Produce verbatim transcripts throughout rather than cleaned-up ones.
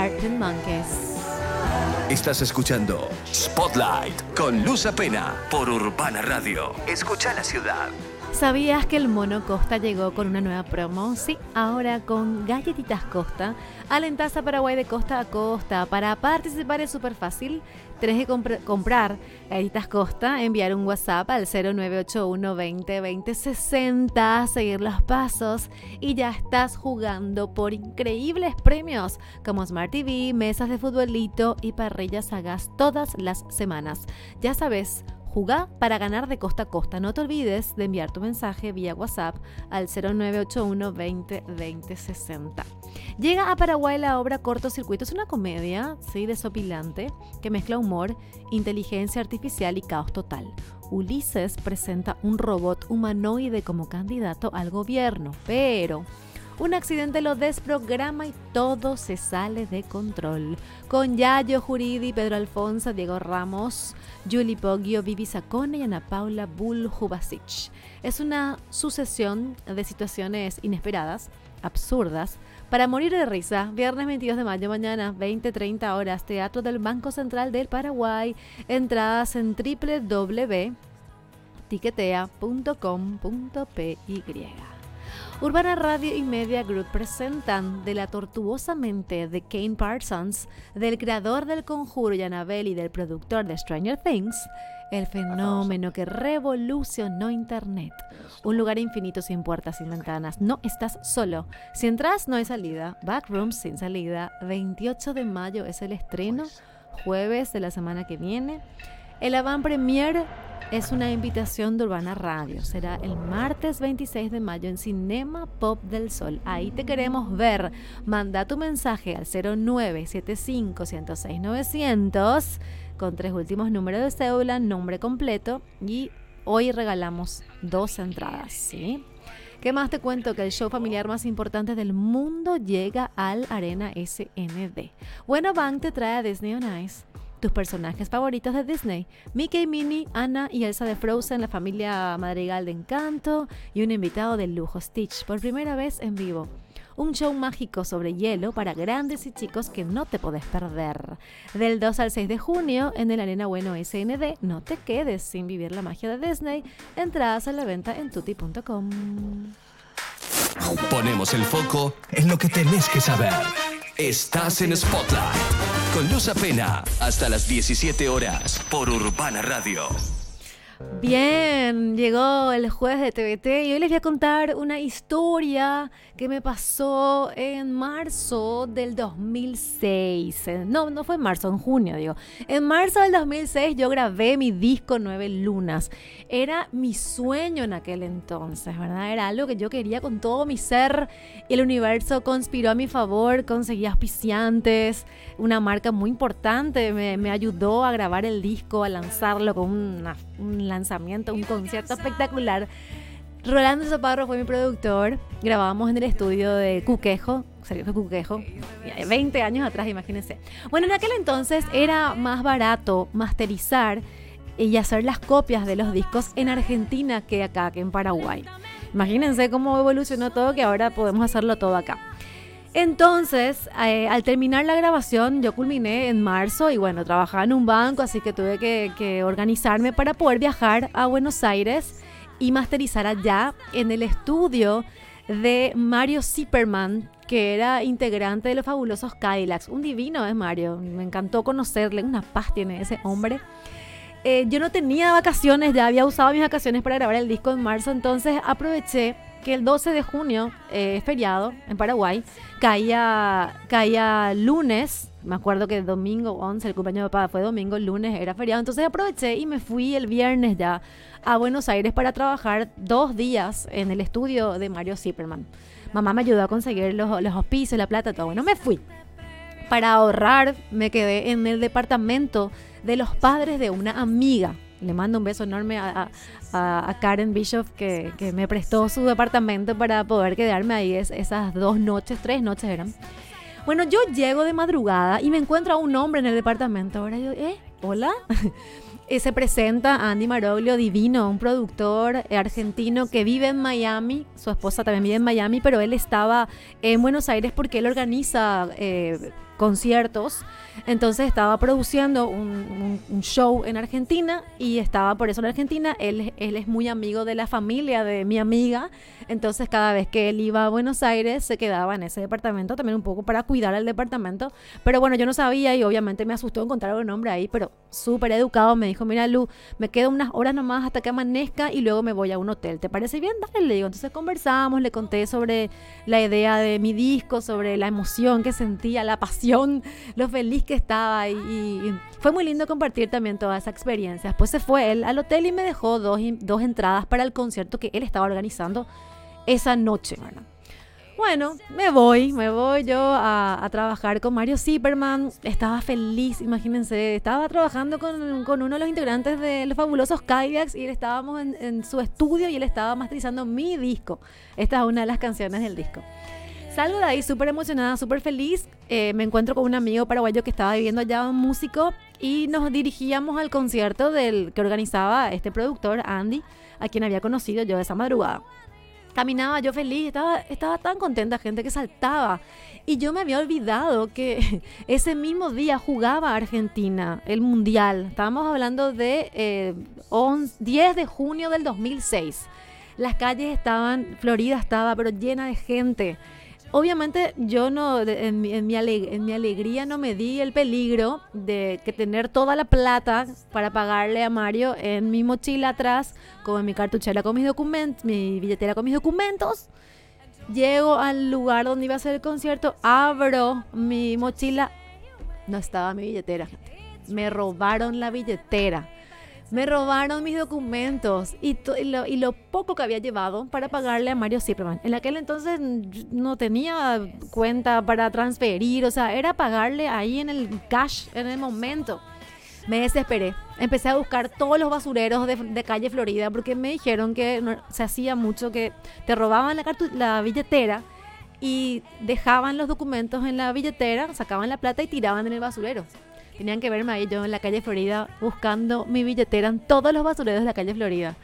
Arctic Monkeys. Estás escuchando Spotlight con Luz Apena por Urbana Radio. Escucha la ciudad. ¿Sabías que el Mono Costa llegó con una nueva promo? Sí, ahora con Galletitas Costa. Alentás a Paraguay de costa a costa. Para participar es súper fácil. Tenés que compr- comprar Galletitas Costa, enviar un WhatsApp al cero nueve ocho uno veinte veinte sesenta, seguir los pasos y ya estás jugando por increíbles premios como Smart T V, mesas de futbolito y parrillas a gas todas las semanas. Ya sabes, jugá para ganar de costa a costa. No te olvides de enviar tu mensaje vía WhatsApp al cero nueve ocho uno veinte veinte sesenta. Llega a Paraguay la obra Cortocircuito. Es una comedia, ¿sí?, desopilante que mezcla humor, inteligencia artificial y caos total. Ulises presenta un robot humanoide como candidato al gobierno, pero un accidente lo desprograma y todo se sale de control. Con Yayo Juridi, Pedro Alfonso, Diego Ramos, Juli Poggio, Vivi Sacone y Ana Paula Buljubasic. Es una sucesión de situaciones inesperadas, absurdas, para morir de risa. Viernes veintidós de mayo, mañana, veinte treinta horas, Teatro del Banco Central del Paraguay. Entradas en doble u doble u doble u punto tiquetea punto com punto p y. Urbana Radio y Media Group presentan De la tortuosa mente de Kane Parsons, del creador del Conjuro y Annabelle y del productor de Stranger Things, el fenómeno que revolucionó Internet. Un lugar infinito sin puertas, sin ventanas. No estás solo. Si entras, no hay salida. Backrooms sin salida. veintiocho de mayo es el estreno, jueves de la semana que viene. El avant premier es una invitación de Urbana Radio. Será el martes veintiséis de mayo en Cinema Pop del Sol. Ahí te queremos ver. Manda tu mensaje al cero nueve siete cinco uno cero seis nueve cero cero con tres últimos números de cédula, nombre completo, y hoy regalamos dos entradas, ¿sí? ¿Qué más te cuento? Que el show familiar más importante del mundo llega al Arena S N D. Bueno, Bank te trae a Disney on Ice tus personajes favoritos de Disney: Mickey, Minnie, Anna y Elsa de Frozen, la familia Madrigal de Encanto y un invitado de lujo, Stitch, por primera vez en vivo. Un show mágico sobre hielo para grandes y chicos que no te podés perder. Del dos al seis de junio en el Arena Bueno S N D. No te quedes sin vivir la magia de Disney. Entradas a la venta en tutti punto com. Ponemos el foco en lo que tenés que saber. Estás en Spotlight con Luz Apena hasta las diecisiete horas por Urbana Radio. Bien, llegó el jueves de T V T y hoy les voy a contar una historia que me pasó en marzo del dos mil seis. No, no fue en marzo, en junio, digo. En marzo del dos mil seis yo grabé mi disco Nueve Lunas. Era mi sueño en aquel entonces, ¿verdad? Era algo que yo quería con todo mi ser y el universo conspiró a mi favor. Conseguí auspiciantes, una marca muy importante me, me ayudó a grabar el disco, a lanzarlo con una, un lanzamiento, un concierto espectacular. Rolando Zaparro fue mi productor. Grabábamos en el estudio de Cuquejo, Sergio Cuquejo, veinte años atrás, imagínense. Bueno, en aquel entonces era más barato masterizar y hacer las copias de los discos en Argentina que acá, que en Paraguay. Imagínense cómo evolucionó todo, que ahora podemos hacerlo todo acá. Entonces, eh, al terminar la grabación, yo culminé en marzo y bueno, trabajaba en un banco, así que tuve que, que organizarme para poder viajar a Buenos Aires y masterizar allá en el estudio de Mario Zipperman, que era integrante de los fabulosos Cadillacs. Un divino es Mario, me encantó conocerle, una paz tiene ese hombre. Eh, yo no tenía vacaciones, ya había usado mis vacaciones para grabar el disco en marzo, entonces aproveché que el doce de junio es eh, feriado en Paraguay, caía, caía lunes, me acuerdo que el domingo once, el cumpleaños de papá fue domingo, el lunes era feriado, entonces aproveché y me fui el viernes ya a Buenos Aires para trabajar dos días en el estudio de Mario Zipperman. Mamá me ayudó a conseguir los, los auspicios, la plata, todo. Bueno, me fui. Para ahorrar, me quedé en el departamento de los padres de una amiga. Le mando un beso enorme a, a, a Karen Bishop que, que me prestó su departamento para poder quedarme ahí es, esas dos noches, tres noches eran. Bueno, yo llego de madrugada y me encuentro a un hombre en el departamento. Ahora yo, ¿eh? ¿Hola? eh, se presenta Andy Maroglio, divino, un productor argentino que vive en Miami. Su esposa también vive en Miami, pero él estaba en Buenos Aires porque él organiza... Eh, conciertos. Entonces estaba produciendo un, un, un show en Argentina y estaba por eso en Argentina. Él, él es muy amigo de la familia de mi amiga. Entonces cada vez que él iba a Buenos Aires se quedaba en ese departamento, también un poco para cuidar al departamento. Pero bueno, yo no sabía y obviamente me asustó encontrar un hombre ahí, pero súper educado. Me dijo, mira Lu, me quedo unas horas nomás hasta que amanezca y luego me voy a un hotel. ¿Te parece bien? Dale, le digo. Entonces conversamos, le conté sobre la idea de mi disco, sobre la emoción que sentía, la pasión, lo feliz que estaba y, y fue muy lindo compartir también toda esa experiencia. Después se fue él al hotel y me dejó dos, dos entradas para el concierto que él estaba organizando esa noche, ¿verdad? Bueno, me voy, me voy yo a, a trabajar con Mario Zipperman. Estaba feliz, imagínense, estaba trabajando con, con uno de los integrantes de los fabulosos Cadillacs y estábamos en, en su estudio y él estaba masterizando mi disco. Esta es una de las canciones del disco. Salgo de ahí súper emocionada, súper feliz. Eh, me encuentro con un amigo paraguayo que estaba viviendo allá, un músico, y nos dirigíamos al concierto del que organizaba este productor, Andy, a quien había conocido yo esa madrugada. Caminaba yo feliz, estaba, estaba tan contenta, gente que saltaba. Y yo me había olvidado que ese mismo día jugaba Argentina, el Mundial. Estábamos hablando de eh, once, diez de junio del dos mil seis. Las calles estaban, Florida estaba pero llena de gente. Obviamente yo no, en mi, en, mi aleg- en mi alegría no me di el peligro de que tener toda la plata para pagarle a Mario en mi mochila atrás, con mi cartuchera con mis documentos, mi billetera con mis documentos. Llego al lugar donde iba a hacer el concierto, abro mi mochila, no estaba mi billetera. Me robaron la billetera. Me robaron mis documentos y, to- y, lo, y lo poco que había llevado para pagarle a Mario Zipperman. En aquel entonces no tenía cuenta para transferir, o sea, era pagarle ahí en el cash, en el momento. Me desesperé. Empecé a buscar todos los basureros de, de calle Florida porque me dijeron que no, se hacía mucho que te robaban la, cartu- la billetera y dejaban los documentos en la billetera, sacaban la plata y tiraban en el basurero. Tenían que verme ahí yo en la calle Florida buscando mi billetera en todos los basureros de la calle Florida.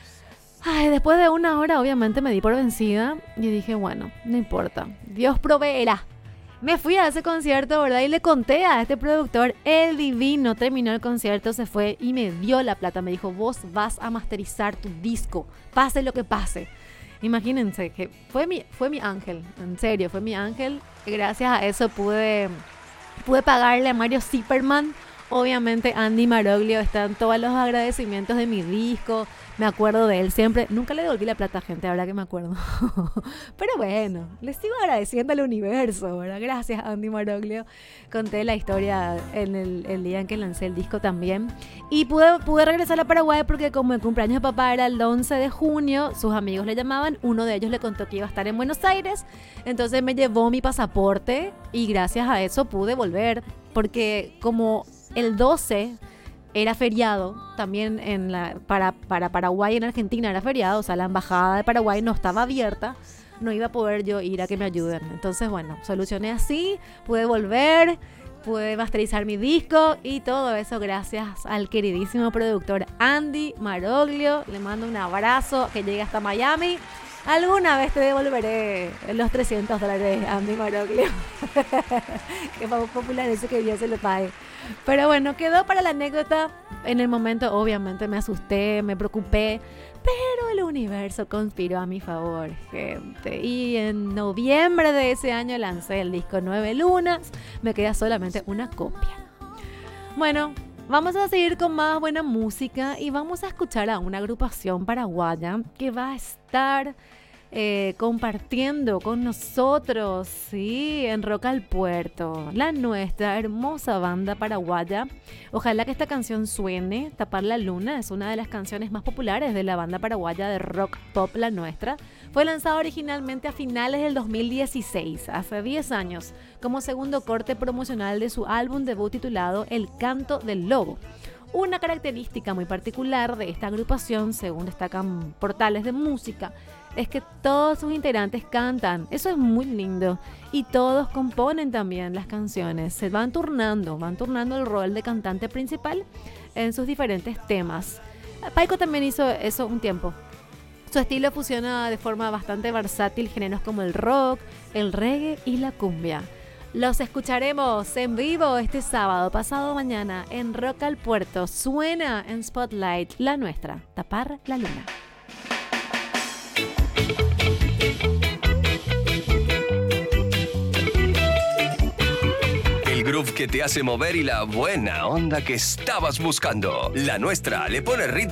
Ay, después de una hora obviamente me di por vencida y dije, bueno, no importa, Dios proveerá. Me fui a ese concierto, ¿verdad? Y le conté a este productor, el divino, terminó el concierto, se fue y me dio la plata. Me dijo, vos vas a masterizar tu disco, pase lo que pase. Imagínense que fue mi, fue mi ángel, en serio, fue mi ángel. Y gracias a eso pude... Pude pagarle a Mario Zipperman. Obviamente Andy Maroglio están todos los agradecimientos de mi disco. Me acuerdo de él siempre. Nunca le devolví la plata, gente, ahora que me acuerdo. Pero bueno, les sigo agradeciendo al universo, ¿verdad? Gracias, Andy Maroglio. Conté la historia en el, el día en que lancé el disco también. Y pude, pude regresar a Paraguay porque como el cumpleaños de papá era el once de junio, sus amigos le llamaban. Uno de ellos le contó que iba a estar en Buenos Aires. Entonces me llevó mi pasaporte y gracias a eso pude volver. Porque como el doce... era feriado, también en la, para, para Paraguay en Argentina era feriado, o sea, la embajada de Paraguay no estaba abierta, no iba a poder yo ir a que me ayuden. Entonces, bueno, solucioné así, pude volver, pude masterizar mi disco y todo eso gracias al queridísimo productor Andy Maroglio. Le mando un abrazo, que llegue hasta Miami. Alguna vez te devolveré los trescientos dólares, Andy Maroglio. Que popular eso, que Dios se le pague. Pero bueno, quedó para la anécdota. En el momento obviamente me asusté, me preocupé, pero el universo conspiró a mi favor, gente. Y en noviembre de ese año lancé el disco Nueve Lunas. Me queda solamente una copia. Bueno, vamos a seguir con más buena música y vamos a escuchar a una agrupación paraguaya que va a estar eh, compartiendo con nosotros, sí, en Rock al Puerto, la nuestra hermosa banda paraguaya. Ojalá que esta canción suene. Tapar la Luna es una de las canciones más populares de la banda paraguaya de rock pop La Nuestra. Fue lanzada originalmente a finales del dos mil dieciséis, hace diez años, como segundo corte promocional de su álbum debut titulado El Canto del Lobo. Una característica muy particular de esta agrupación, según destacan portales de música, es que todos sus integrantes cantan. Eso es muy lindo. Y todos componen también las canciones. Se van turnando, van turnando el rol de cantante principal en sus diferentes temas. Paiko también hizo eso un tiempo. Su estilo fusiona de forma bastante versátil géneros como el rock, el reggae y la cumbia. Los escucharemos en vivo este sábado, pasado mañana, en Rock al Puerto. Suena en Spotlight, la nuestra, Tapar la Luna. El groove que te hace mover y la buena onda que estabas buscando. La nuestra le pone ritmo